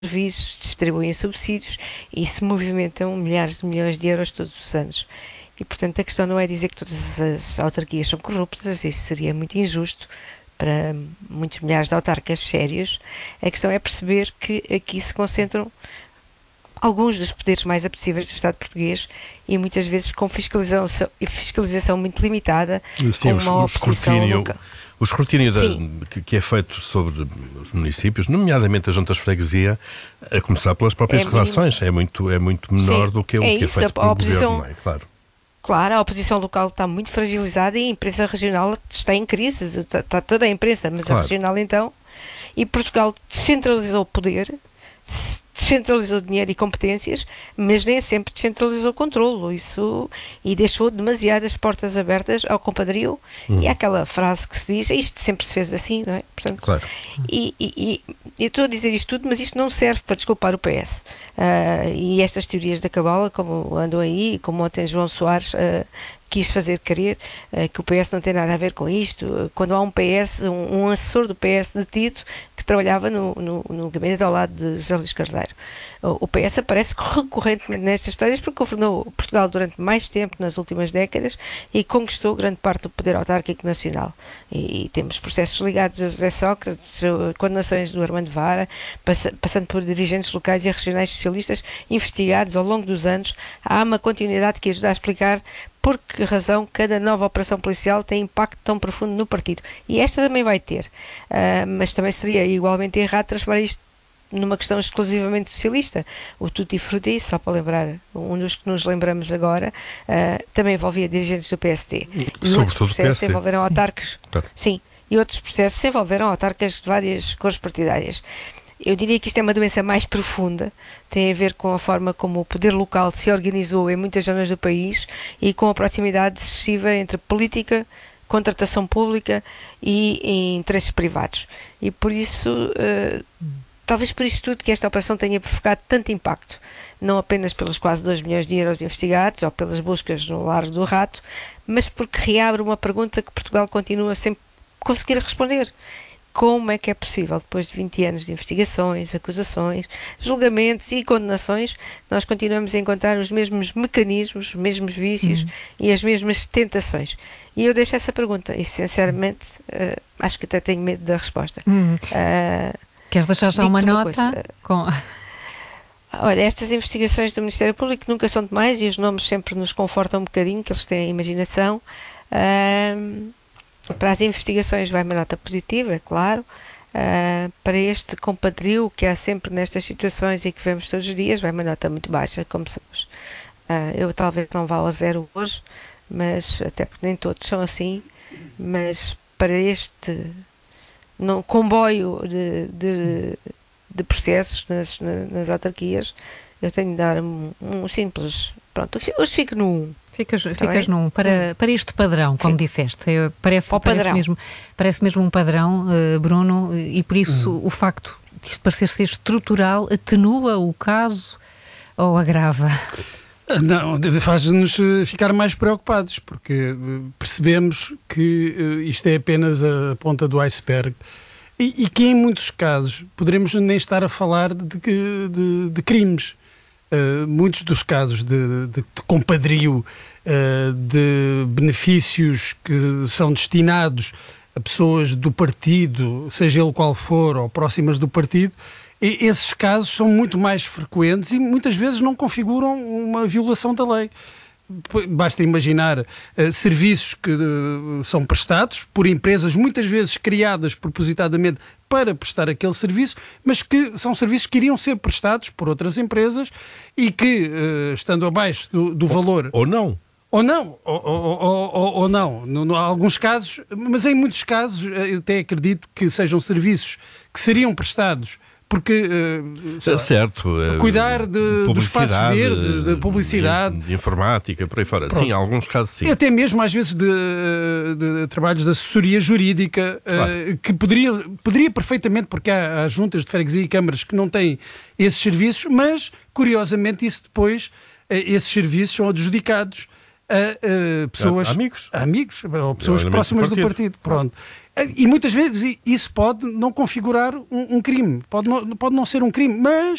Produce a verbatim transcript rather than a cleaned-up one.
serviços, distribuem subsídios e se movimentam milhares de milhões de euros todos os anos. E, portanto, a questão não é dizer que todas as autarquias são corruptas, isso seria muito injusto para muitos milhares de autarcas sérios. A questão é perceber que aqui se concentram alguns dos poderes mais apetecíveis do Estado português e muitas vezes com fiscalização, fiscalização muito limitada, sim, com os, uma o oposição escrutínio, nunca... o escrutínio da, que, que é feito sobre os municípios, nomeadamente as juntas de freguesia, a começar pelas próprias É relações, é muito, é muito menor Sim, do que o é que é isso, feito a pelo oposição- governo, não é? Claro. Claro, a oposição local está muito fragilizada e a imprensa regional está em crise, está, está toda a imprensa, mas Claro. a regional então. E Portugal descentralizou o poder, descentralizou dinheiro e competências, mas nem sempre descentralizou o controlo, isso, e deixou demasiadas portas abertas ao compadrio, Uhum. e há aquela frase que se diz, isto sempre se fez assim, não é? Portanto, Claro. e, e, e eu estou a dizer isto tudo, mas isto não serve para desculpar o P S. Ah, e estas teorias da cabala, como andam aí, como ontem João Soares ah, quis fazer crer ah, que o P S não tem nada a ver com isto, quando há um P S, um, um assessor do P S detido que trabalhava no, no, no gabinete ao lado de José Luís Carneiro. O, o P S aparece recorrentemente nestas histórias porque governou Portugal durante mais tempo nas últimas décadas e conquistou grande parte do poder autárquico nacional. E, e temos processos ligados a José Sócrates, condenações do Armando Vara, pass- passando por dirigentes locais e regionais socialistas investigados ao longo dos anos. Há uma continuidade que ajuda a explicar por que razão cada nova operação policial tem impacto tão profundo no partido. E esta também vai ter. Uh, mas também seria igualmente errado transformar isto numa questão exclusivamente socialista. O Tutti Frutti, só para lembrar, um dos que nos lembramos agora, uh, também envolvia dirigentes do P S D. E outros Sobretudo do processos P S D. envolveram autarcas. Claro. Sim, e outros processos envolveram autarcas de várias cores partidárias. Eu diria que isto é uma doença mais profunda, tem a ver com a forma como o poder local se organizou em muitas zonas do país e com a proximidade excessiva entre política, contratação pública e, e interesses privados. E por isso, uh, talvez por isso tudo que esta operação tenha provocado tanto impacto, não apenas pelos quase dois milhões de euros investigados ou pelas buscas no Largo do Rato, mas porque reabre uma pergunta que Portugal continua sem conseguir responder. Como é que é possível, depois de vinte anos de investigações, acusações, julgamentos e condenações, nós continuamos a encontrar os mesmos mecanismos, os mesmos vícios Uhum. e as mesmas tentações? E eu deixo essa pergunta e, sinceramente, uh, acho que até tenho medo da resposta. Hum. Uh, Queres deixar já uma digo-te uma nota? coisa. Com... Olha, estas investigações do Ministério Público nunca são demais e os nomes sempre nos confortam um bocadinho, que eles têm imaginação. Uh, Para as investigações vai uma nota positiva, é claro. Uh, para este compadrio que há sempre nestas situações e que vemos todos os dias, vai uma nota muito baixa, como sabemos. Uh, eu talvez não vá ao zero hoje, mas até porque nem todos são assim, mas para este no, comboio de, de, de processos nas, nas autarquias, eu tenho de dar um, um simples... Pronto, hoje fico no um. Ficas, Tá ficas bem? num, para, para este padrão, como Sim. disseste, eh, parece, Para o parece, padrão. mesmo, parece mesmo um padrão, eh, Bruno, e por isso o facto de isto parecer ser estrutural atenua o caso ou agrava? Não, faz-nos eh, ficar mais preocupados, porque eh, percebemos que eh, isto é apenas a ponta do iceberg e, e que em muitos casos poderemos nem estar a falar de, que- de, de crimes. Uh, muitos dos casos de, de, de compadrio, uh, de benefícios que são destinados a pessoas do partido, seja ele qual for, ou próximas do partido, e esses casos são muito mais frequentes e muitas vezes não configuram uma violação da lei. Basta imaginar uh, serviços que uh, são prestados por empresas muitas vezes criadas propositadamente para prestar aquele serviço, mas que são serviços que iriam ser prestados por outras empresas e que, uh, estando abaixo do, do valor... Ou não. Ou não, ou, ou, ou, ou, ou não, em alguns casos, mas em muitos casos eu até acredito que sejam serviços que seriam prestados porque uh, sei É lá, certo. eh, cuidar de, dos espaços publicidade, verdes, da publicidade. de informática, por aí fora. Pronto. Sim, em alguns casos sim. E até mesmo às vezes de, de trabalhos de assessoria jurídica, Claro. uh, que poderia, poderia perfeitamente, porque há, há juntas de freguesia e câmaras que não têm esses serviços, mas curiosamente isso depois, uh, esses serviços são adjudicados a uh, pessoas... A- amigos. a amigos, ou pessoas elementos do próximas do partido. partido. Pronto. E muitas vezes isso pode não configurar um, um crime, pode não, pode não ser um crime, mas